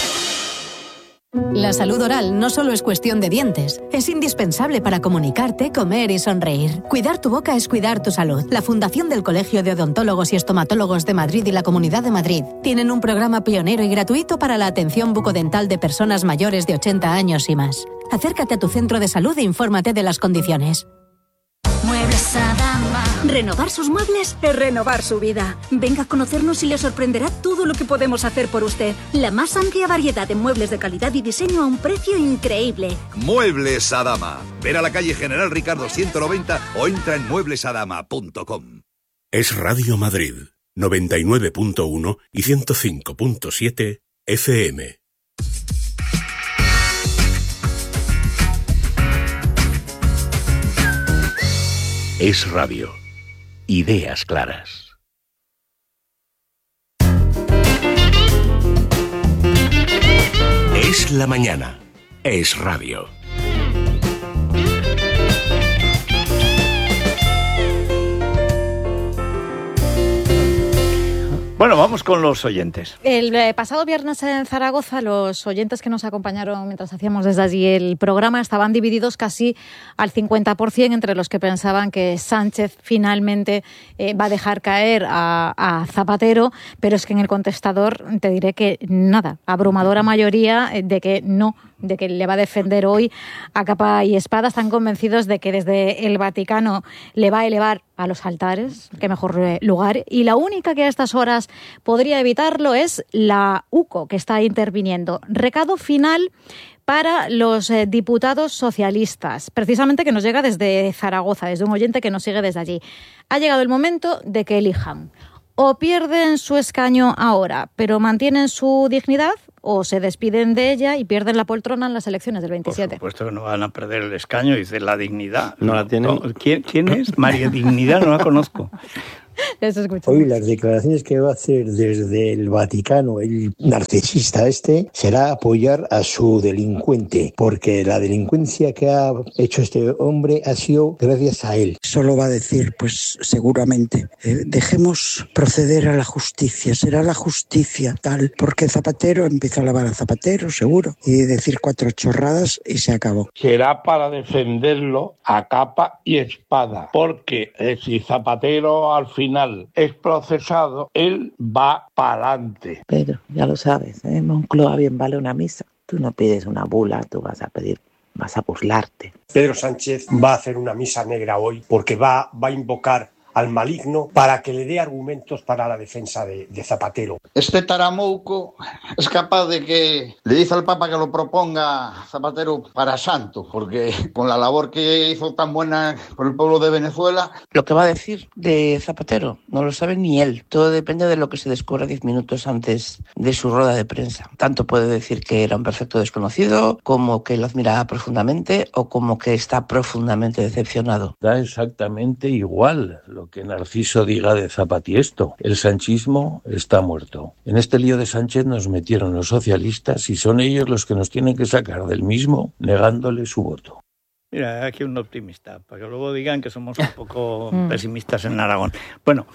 La salud oral no solo es cuestión de dientes, es indispensable para comunicarte, comer y sonreír. Cuidar tu boca es cuidar tu salud. La Fundación del Colegio de Odontólogos y Estomatólogos de Madrid y la Comunidad de Madrid tienen un programa pionero y gratuito para la atención bucodental de personas mayores de 80 años y más. Acércate a tu centro de salud e infórmate de las condiciones. Muebles Adama. Renovar sus muebles es renovar su vida. Venga a conocernos y le sorprenderá todo lo que podemos hacer por usted. La más amplia variedad de muebles de calidad y diseño a un precio increíble. Muebles Adama. Ven a la calle General Ricardo 190 o entra en mueblesadama.com. Es Radio Madrid, 99.1 y 105.7 FM. Es Radio. Ideas claras. Es la mañana. Es Radio. Bueno, vamos con los oyentes. El pasado viernes en Zaragoza, los oyentes que nos acompañaron mientras hacíamos desde allí el programa estaban divididos casi al 50% entre los que pensaban que Sánchez finalmente va a dejar caer a Zapatero, pero es que en el contestador te diré que nada, abrumadora mayoría de que no, de que le va a defender hoy a capa y espada. Están convencidos de que desde el Vaticano le va a elevar a los altares, qué mejor lugar, y la única que a estas horas podría evitarlo es la UCO, que está interviniendo. Recado final para los diputados socialistas, precisamente que nos llega desde Zaragoza, desde un oyente que nos sigue desde allí. Ha llegado el momento de que elijan. O pierden su escaño ahora, pero mantienen su dignidad, o se despiden de ella y pierden la poltrona en las elecciones del 27. Por supuesto que no van a perder el escaño, dice la dignidad. ¿No la tienen? ¿Quién es? María Dignidad, no la conozco. Hoy las declaraciones que va a hacer desde el Vaticano el narcisista será apoyar a su delincuente, porque la delincuencia que ha hecho este hombre ha sido gracias a él. Solo va a decir, pues seguramente, dejemos proceder a la justicia, será la justicia tal, porque Zapatero empieza a lavar a Zapatero, seguro, y decir 4 chorradas y se acabó. Será para defenderlo a capa y espada, porque si Zapatero al final es procesado, él va para adelante. Pedro, ya lo sabes, Moncloa bien vale una misa. Tú no pides una bula, tú vas a burlarte. Pedro Sánchez va a hacer una misa negra hoy porque va a invocar al maligno para que le dé argumentos para la defensa de Zapatero. Este taramouco es capaz de que le dice al Papa que lo proponga Zapatero para santo, porque con la labor que hizo tan buena por el pueblo de Venezuela... Lo que va a decir de Zapatero no lo sabe ni él. Todo depende de lo que se descubra 10 minutos antes de su rueda de prensa. Tanto puede decir que era un perfecto desconocido, como que lo admiraba profundamente, o como que está profundamente decepcionado. Da exactamente igual lo que Narciso diga de Zapatiesto. El sanchismo está muerto. En este lío de Sánchez nos metieron los socialistas y son ellos los que nos tienen que sacar del mismo, negándole su voto. Mira, aquí un optimista, para que luego digan que somos un poco pesimistas en Aragón. Bueno,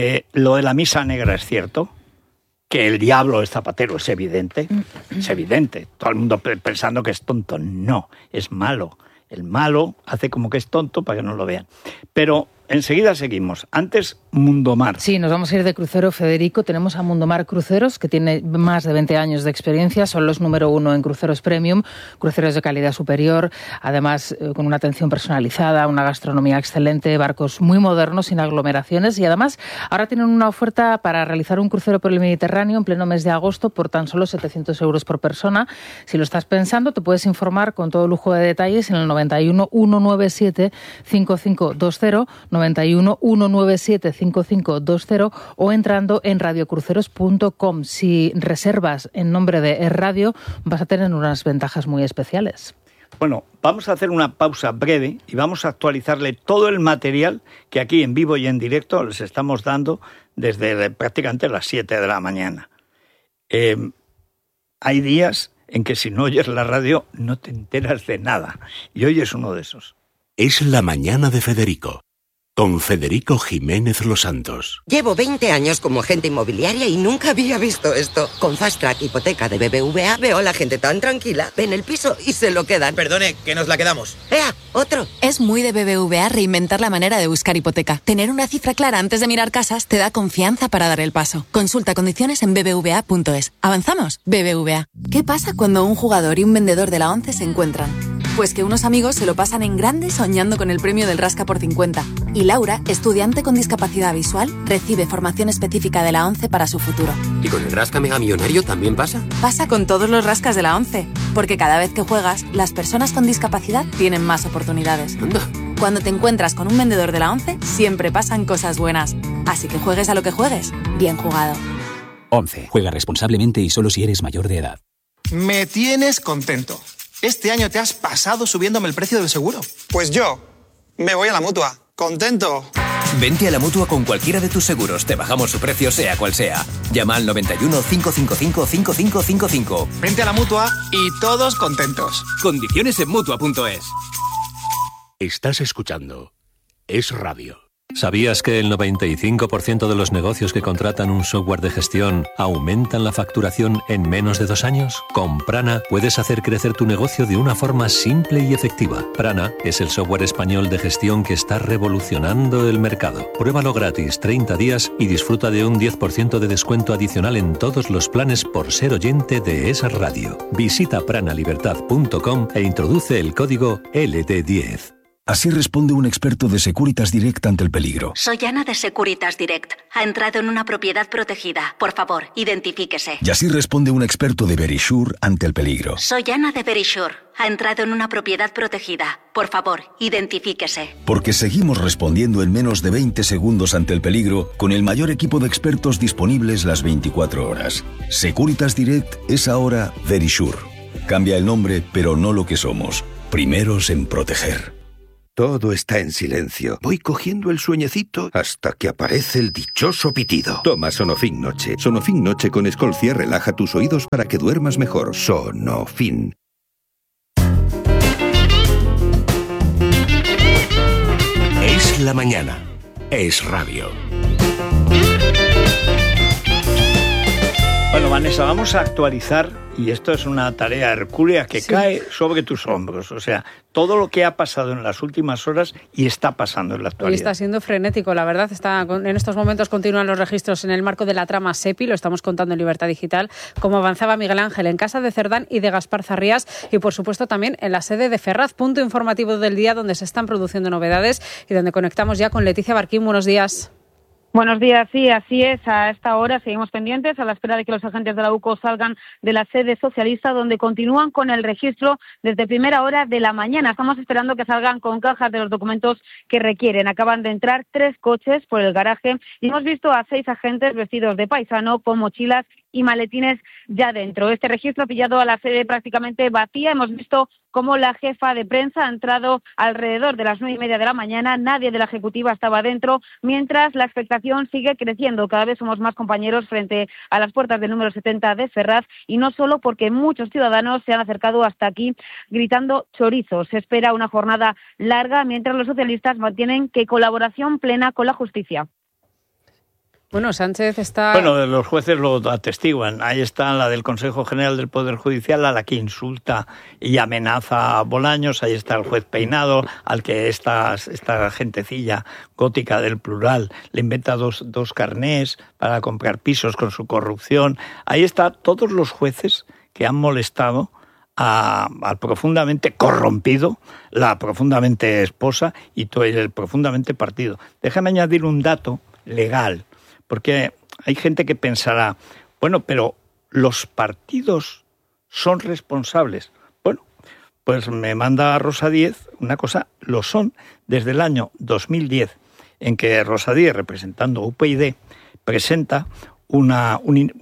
lo de la misa negra es cierto, que el diablo es Zapatero, es evidente, Todo el mundo pensando que es tonto. No, es malo. El malo hace como que es tonto para que no lo vean. Pero enseguida seguimos. Antes, Mundomar. Sí, nos vamos a ir de crucero, Federico. Tenemos a Mundomar Cruceros, que tiene más de 20 años de experiencia. Son los número 1 en cruceros premium, cruceros de calidad superior, además con una atención personalizada, una gastronomía excelente, barcos muy modernos, sin aglomeraciones. Y además, ahora tienen una oferta para realizar un crucero por el Mediterráneo en pleno mes de agosto por tan solo 700 euros por persona. Si lo estás pensando, te puedes informar con todo lujo de detalles en el 91 197 5520, 91 197 5520 o entrando en radiocruceros.com. Si reservas en nombre de Radio, vas a tener unas ventajas muy especiales. Bueno, vamos a hacer una pausa breve y vamos a actualizarle todo el material que aquí en vivo y en directo les estamos dando desde prácticamente las 7 de la mañana. Hay días en que si no oyes la radio no te enteras de nada, y hoy es uno de esos. Es la mañana de Federico, con Federico Jiménez Los Santos. Llevo 20 años como agente inmobiliaria y nunca había visto esto. Con Fast Track Hipoteca de BBVA veo a la gente tan tranquila, ven el piso y se lo quedan. Perdone, que nos la quedamos. ¡Ea! ¡Otro! Es muy de BBVA reinventar la manera de buscar hipoteca. Tener una cifra clara antes de mirar casas te da confianza para dar el paso. Consulta condiciones en bbva.es. ¿Avanzamos? BBVA. ¿Qué pasa cuando un jugador y un vendedor de la 11 se encuentran? Pues que unos amigos se lo pasan en grande soñando con el premio del Rasca por 50. Y Laura, estudiante con discapacidad visual, recibe formación específica de la 11 para su futuro. ¿Y con el Rasca Mega Millonario también pasa? Pasa con todos los rascas de la 11, porque cada vez que juegas, las personas con discapacidad tienen más oportunidades. Anda. Cuando te encuentras con un vendedor de la 11, siempre pasan cosas buenas. Así que juegues a lo que juegues, bien jugado. 11. Juega responsablemente y solo si eres mayor de edad. Me tienes contento. Este año te has pasado subiéndome el precio del seguro. Pues yo me voy a la Mutua. ¡Contento! Vente a la Mutua con cualquiera de tus seguros. Te bajamos su precio sea cual sea. Llama al 91 555 5555. Vente a la Mutua y todos contentos. Condiciones en Mutua.es. Estás escuchando Es Radio. ¿Sabías que el 95% de los negocios que contratan un software de gestión aumentan la facturación en menos de 2 años? Con Prana puedes hacer crecer tu negocio de una forma simple y efectiva. Prana es el software español de gestión que está revolucionando el mercado. Pruébalo gratis 30 días y disfruta de un 10% de descuento adicional en todos los planes por ser oyente de Es Radio. Visita pranalibertad.com e introduce el código LT10. Así responde un experto de Securitas Direct ante el peligro. Soy Ana de Securitas Direct. Ha entrado en una propiedad protegida. Por favor, identifíquese. Y así responde un experto de Verisure ante el peligro. Soy Ana de Verisure. Ha entrado en una propiedad protegida. Por favor, identifíquese. Porque seguimos respondiendo en menos de 20 segundos ante el peligro con el mayor equipo de expertos disponibles las 24 horas. Securitas Direct es ahora Verisure. Cambia el nombre, pero no lo que somos. Primeros en proteger. Todo está en silencio. Voy cogiendo el sueñecito hasta que aparece el dichoso pitido. Toma Sonofin Noche. Sonofin Noche con Escolcia relaja tus oídos para que duermas mejor. Sonofin. Es la mañana. Es radio. Bueno, Vanessa, vamos a actualizar, y esto es una tarea hercúlea que cae sobre tus hombros. O sea, todo lo que ha pasado en las últimas horas y está pasando en la actualidad. Hoy está siendo frenético, la verdad. En estos momentos continúan los registros en el marco de la trama SEPI, lo estamos contando en Libertad Digital, como avanzaba Miguel Ángel en casa de Cerdán y de Gaspar Zarrías, y por supuesto también en la sede de Ferraz, punto informativo del día donde se están produciendo novedades y donde conectamos ya con Leticia Barquín. Buenos días. Buenos días, sí, así es. A esta hora seguimos pendientes a la espera de que los agentes de la UCO salgan de la sede socialista, donde continúan con el registro desde primera hora de la mañana. Estamos esperando que salgan con cajas de los documentos que requieren. Acaban de entrar 3 coches por el garaje y hemos visto a 6 agentes vestidos de paisano con mochilas y maletines ya dentro. Este registro ha pillado a la sede prácticamente vacía. Hemos visto cómo la jefa de prensa ha entrado alrededor de las 9:30 de la mañana. Nadie de la ejecutiva estaba dentro, mientras la expectación sigue creciendo. Cada vez somos más compañeros frente a las puertas del número 70 de Ferraz, y no solo porque muchos ciudadanos se han acercado hasta aquí gritando chorizo. Se espera una jornada larga, mientras los socialistas mantienen que colaboración plena con la justicia. Bueno, Sánchez está... Bueno, los jueces lo atestiguan. Ahí está la del Consejo General del Poder Judicial, a la que insulta y amenaza a Bolaños. Ahí está el juez Peinado, al que esta gentecilla gótica del plural le inventa dos carnés para comprar pisos con su corrupción. Ahí está todos los jueces que han molestado al profundamente corrompido, la profundamente esposa y todo el profundamente partido. Déjame añadir un dato legal, porque hay gente que pensará, bueno, pero los partidos son responsables. Bueno, pues me manda Rosa Díez una cosa, lo son desde el año 2010, en que Rosa Díez, representando UPyD, presenta una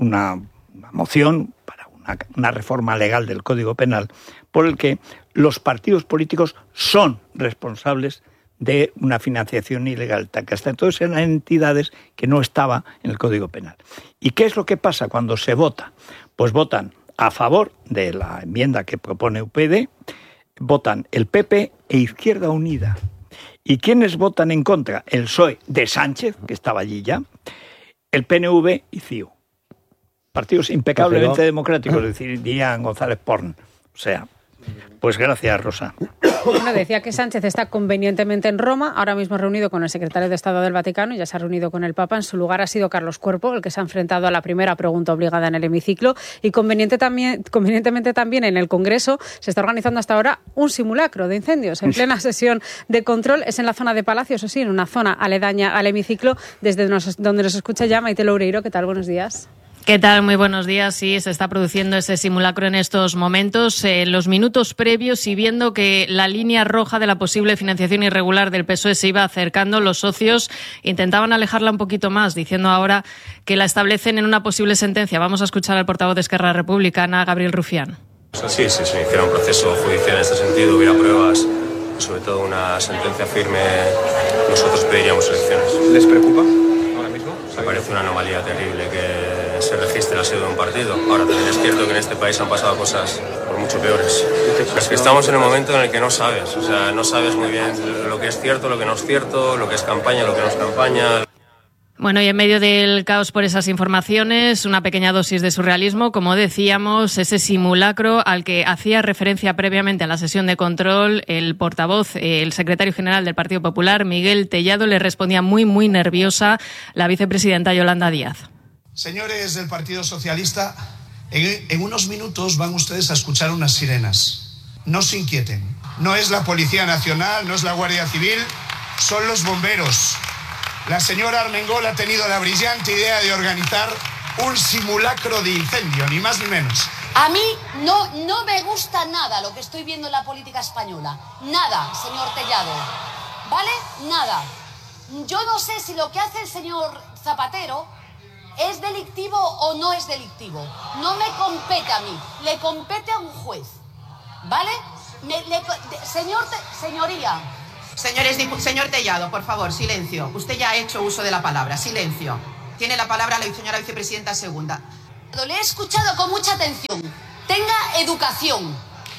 moción para una reforma legal del Código Penal, por el que los partidos políticos son responsables de una financiación ilegal, que hasta entonces eran entidades que no estaban en el Código Penal. ¿Y qué es lo que pasa cuando se vota? Pues votan a favor de la enmienda que propone UPyD, votan el PP e Izquierda Unida. ¿Y quiénes votan en contra? El PSOE de Sánchez, que estaba allí ya, el PNV y CiU. Partidos impecablemente democráticos, diría González Porn. O sea, pues gracias, Rosa. Bueno, decía que Sánchez está convenientemente en Roma, ahora mismo reunido con el secretario de Estado del Vaticano, y ya se ha reunido con el Papa. En su lugar ha sido Carlos Cuerpo el que se ha enfrentado a la primera pregunta obligada en el hemiciclo, y convenientemente también en el Congreso se está organizando hasta ahora un simulacro de incendios en plena sesión de control. Es en la zona de Palacio, eso sí, en una zona aledaña al hemiciclo, desde donde nos escucha ya Maite Loureiro. ¿Qué tal? Buenos días. ¿Qué tal? Muy buenos días. Sí, se está produciendo ese simulacro en estos momentos. En los minutos previos, y viendo que la línea roja de la posible financiación irregular del PSOE se iba acercando, los socios intentaban alejarla un poquito más, diciendo ahora que la establecen en una posible sentencia. Vamos a escuchar al portavoz de Esquerra Republicana, Gabriel Rufián. Sí, si se iniciara un proceso judicial en este sentido, hubiera pruebas, sobre todo una sentencia firme, nosotros pediríamos elecciones. ¿Les preocupa ahora mismo? Me parece una anomalía terrible que se registre la sede de un partido. Ahora también es cierto que en este país han pasado cosas por mucho peores. Es que estamos en un momento en el que no sabes, o sea, no sabes muy bien lo que es cierto, lo que no es cierto, lo que es campaña, lo que no es campaña. Bueno, y en medio del caos por esas informaciones, una pequeña dosis de surrealismo, como decíamos, ese simulacro al que hacía referencia previamente a la sesión de control el portavoz, el secretario general del Partido Popular, Miguel Tellado, le respondía muy nerviosa la vicepresidenta Yolanda Díaz. Señores del Partido Socialista, en unos minutos van ustedes a escuchar unas sirenas. No se inquieten. No es la Policía Nacional, no es la Guardia Civil, son los bomberos. La señora Armengol ha tenido la brillante idea de organizar un simulacro de incendio, ni más ni menos. A mí no me gusta nada lo que estoy viendo en la política española. Nada, señor Tellado. ¿Vale? Nada. Yo no sé si lo que hace el señor Zapatero es delictivo o no es delictivo. No me compete a mí, le compete a un juez. ¿Vale? Señoría. Señor Tellado, por favor, silencio. Usted ya ha hecho uso de la palabra. Silencio. Tiene la palabra la señora vicepresidenta segunda. Le he escuchado con mucha atención. Tenga educación.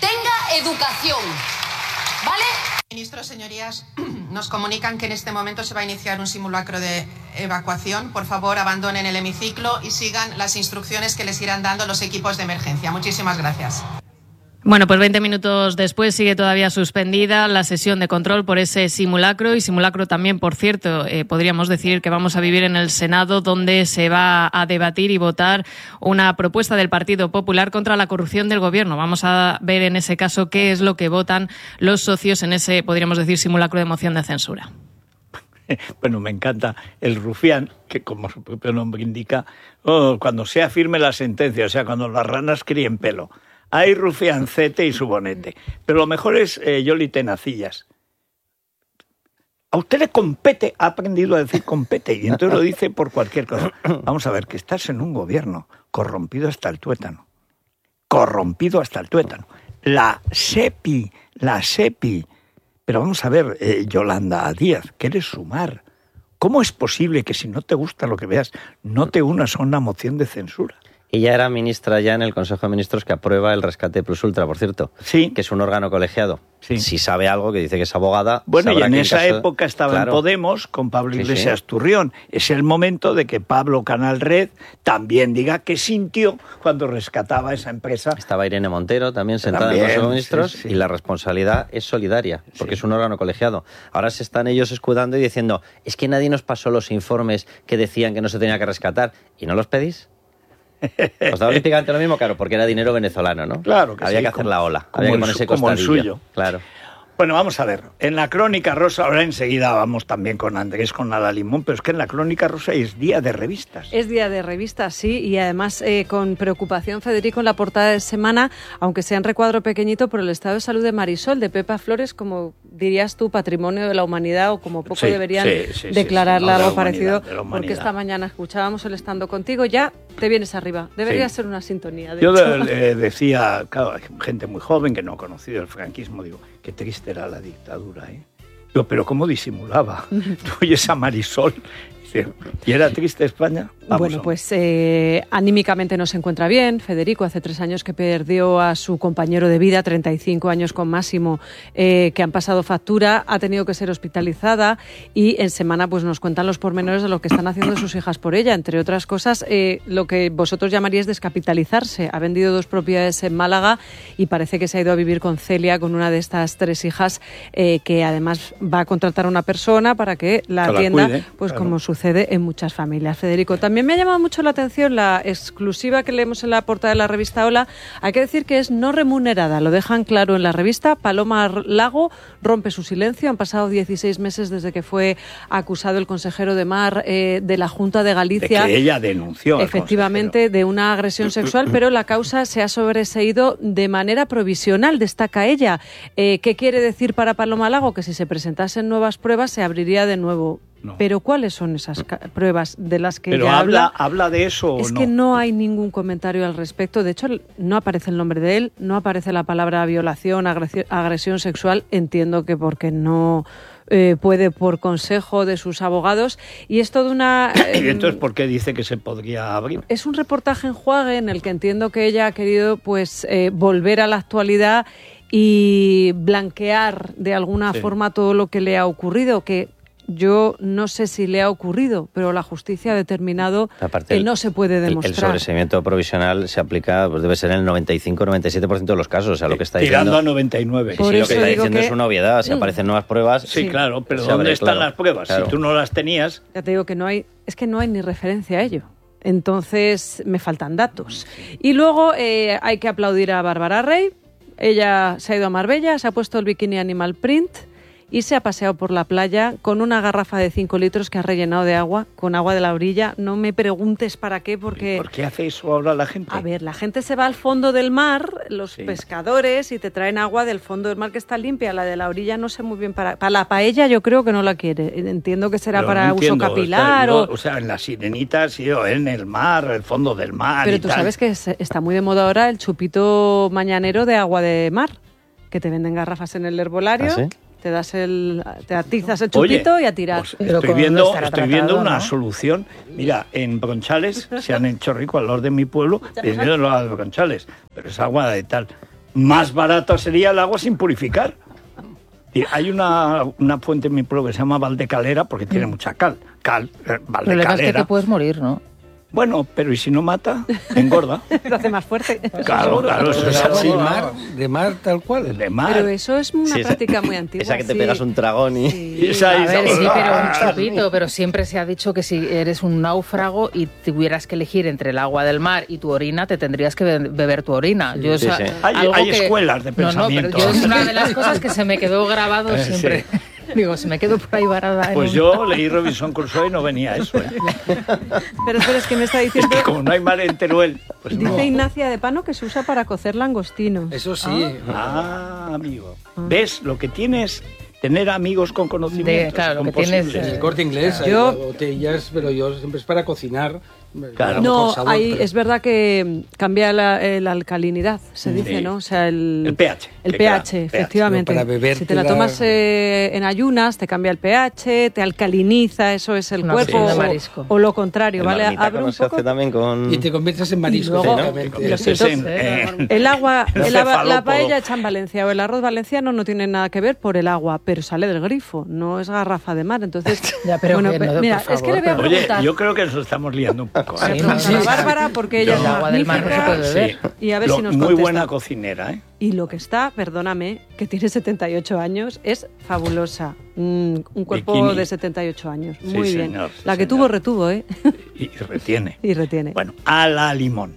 ¿Vale? Ministros, señorías, nos comunican que en este momento se va a iniciar un simulacro de evacuación. Por favor, abandonen el hemiciclo y sigan las instrucciones que les irán dando los equipos de emergencia. Muchísimas gracias. Bueno, pues 20 minutos después sigue todavía suspendida la sesión de control por ese simulacro y simulacro también, por cierto, podríamos decir que vamos a vivir en el Senado, donde se va a debatir y votar una propuesta del Partido Popular contra la corrupción del Gobierno. Vamos a ver en ese caso qué es lo que votan los socios en ese, podríamos decir, simulacro de moción de censura. Bueno, me encanta el rufián, que como su propio nombre indica, cuando sea firme la sentencia, o sea, cuando las ranas críen pelo. Hay rufiancete y su bonete. Pero lo mejor es Yoli Tenacillas. A usted le compete, ha aprendido a decir compete, y entonces lo dice por cualquier cosa. Vamos a ver, que estás en un gobierno corrompido hasta el tuétano. La SEPI. Pero vamos a ver, Yolanda Díaz, ¿quieres sumar? ¿Cómo es posible que si no te gusta lo que veas, no te unas a una moción de censura? Ella era ministra ya en el Consejo de Ministros que aprueba el rescate plus ultra, por cierto, sí, que es un órgano colegiado. Sí. Si sabe algo, que dice que es abogada... Bueno, y en esa época estaba en Podemos con Pablo Iglesias Turrión. Es el momento de que Pablo Canalred también diga qué sintió cuando rescataba esa empresa. Estaba Irene Montero también sentada en el Consejo de Ministros y la responsabilidad es solidaria, porque es un órgano colegiado. Ahora se están ellos escudando y diciendo, es que nadie nos pasó los informes que decían que no se tenía que rescatar, ¿y no los pedís? Os da olímpicamente lo mismo, claro, porque era dinero venezolano, ¿no? Claro que había sí, que hacer la ola, había que ponerse costadillo. Como el suyo. Claro. Bueno, vamos a ver. En la Crónica Rosa, ahora enseguida vamos también con Andrés, con Nada Limón, pero es que en la Crónica Rosa es día de revistas. Es día de revistas, sí, y además con preocupación, Federico, en la portada de semana, aunque sea en recuadro pequeñito, por el estado de salud de Marisol, de Pepa Flores, como dirías tú, patrimonio de la humanidad, o como poco deberían declararla algo parecido, porque esta mañana escuchábamos el Estando Contigo, ya te vienes arriba. Debería ser una sintonía. Yo decía, claro, gente muy joven que no ha conocido el franquismo, digo, qué triste era la dictadura, ¿eh? Digo, pero ¿cómo disimulaba? Tú oyes a Marisol. ¿Y era triste España? Bueno, pues anímicamente no se encuentra bien. Federico, hace 3 años que perdió a su compañero de vida, 35 años con Máximo, que han pasado factura, ha tenido que ser hospitalizada y en semana pues nos cuentan los pormenores de lo que están haciendo sus hijas por ella. Entre otras cosas, lo que vosotros llamaríais descapitalizarse. Ha vendido 2 propiedades en Málaga y parece que se ha ido a vivir con Celia, con una de estas 3 hijas, que además va a contratar a una persona para que la atienda, cuide, pues claro, como sucede en muchas familias. Federico, también me ha llamado mucho la atención la exclusiva que leemos en la portada de la revista Hola. Hay que decir que es no remunerada, lo dejan claro en la revista. Paloma Lago rompe su silencio. Han pasado 16 meses desde que fue acusado el consejero de Mar de la Junta de Galicia. De que ella denunció. Efectivamente, de una agresión sexual, pero la causa se ha sobreseído de manera provisional, destaca ella. ¿Qué quiere decir para Paloma Lago? Que si se presentasen nuevas pruebas se abriría de nuevo. No. Pero ¿cuáles son esas pruebas de las que ella habla? ¿Habla de eso o no? Es que no hay ningún comentario al respecto. De hecho, no aparece el nombre de él, no aparece la palabra violación, agresión sexual. Entiendo que porque no puede por consejo de sus abogados, y es toda una... ¿Y entonces por qué dice que se podría abrir? Es un reportaje en Enjuague en el que entiendo que ella ha querido volver a la actualidad y blanquear de alguna forma todo lo que le ha ocurrido, que yo no sé si le ha ocurrido, pero la justicia ha determinado que no se puede demostrar. El sobreseimiento provisional se aplica, pues debe ser en el 95-97% de los casos, o sea, lo que está diciendo... Tirando a 99. Sí, lo que está diciendo es una obviedad, si aparecen nuevas pruebas... Sí, claro, pero ¿dónde están las pruebas? Claro. Si tú no las tenías... Ya te digo que no hay ni referencia a ello. Entonces, me faltan datos. Y luego hay que aplaudir a Bárbara Rey. Ella se ha ido a Marbella, se ha puesto el bikini animal print y se ha paseado por la playa con una garrafa de 5 litros que ha rellenado de agua, con agua de la orilla. No me preguntes para qué, porque... ¿Por qué hace eso ahora la gente? A ver, la gente se va al fondo del mar, los pescadores, y te traen agua del fondo del mar que está limpia. La de la orilla no sé muy bien para la paella, yo creo que no la quiere. Entiendo que será para uso capilar o sea, en la Sirenita, sí, o en el mar, el fondo del mar. Pero tú sabes que está muy de moda ahora el chupito mañanero de agua de mar, que te venden garrafas en el herbolario. ¿Ah, sí? Te atizas el chupito y a tirar. Pues estoy viendo una solución. Mira, en Bronchales se han hecho rico al lado de mi pueblo, viendo los Bronchales, pero es agua de tal. Más barato sería el agua sin purificar. Y hay una fuente en mi pueblo que se llama Valdecalera porque tiene mucha cal. Valdecalera. Pero es que te puedes morir, ¿no? Bueno, pero ¿y si no mata? Engorda. Lo hace más fuerte. Claro, eso es así. De mar tal cual. De mar. Pero eso es una práctica muy antigua. Esa que te pegas un tragón y... Sí, pero un chupito. Pero siempre se ha dicho que si eres un náufrago y tuvieras que elegir entre el agua del mar y tu orina, te tendrías que beber tu orina. Hay escuelas de pensamiento. Pero es una de las cosas que se me quedó grabado siempre. Sí. Digo, se me quedo por ahí varada. Pues yo leí Robinson Crusoe y no venía eso. Pero es que me está diciendo... Es que como no hay mar en Teruel, pues dice Ignacia de Pano que se usa para cocer langostinos. Eso sí. Amigo. ¿Ves? Lo que tienes... Tener amigos con conocimientos. Claro, lo que tienes... En el Corte Inglés hay botellas, pero yo siempre es para cocinar. Claro. No, es verdad que cambia la alcalinidad, se dice, ¿no? O sea, el pH. El pH, efectivamente. Para beber, si te la tomas en ayunas, te cambia el pH, te alcaliniza, eso es el cuerpo. O lo contrario, ¿vale? Abre un poco. También con... Y te conviertes en marisco. El agua, la paella hecha en Valencia o el arroz valenciano no tiene nada que ver por el agua, pero sale del grifo, no es garrafa de mar. Entonces, mira, es que le voy a preguntar. Oye, yo creo que nos estamos liando un poco. A Bárbara, porque ella es agua del mar no se puede beber. Y a ver si nos contesta. Muy buena cocinera, ¿eh? Y lo que está, perdóname, que tiene 78 años, es fabulosa. Un cuerpo bikini de 78 años. Muy bien. Señor, la que tuvo, retuvo, ¿eh? Y retiene. Y retiene. Bueno, a la limón.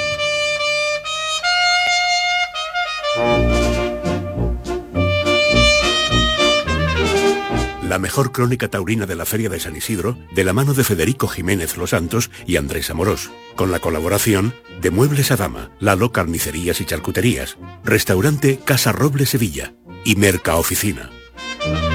La mejor crónica taurina de la Feria de San Isidro, de la mano de Federico Jiménez Los Santos y Andrés Amorós, con la colaboración de Muebles Adama, Lalo Carnicerías y Charcuterías, Restaurante Casa Roble Sevilla y Merca Oficina.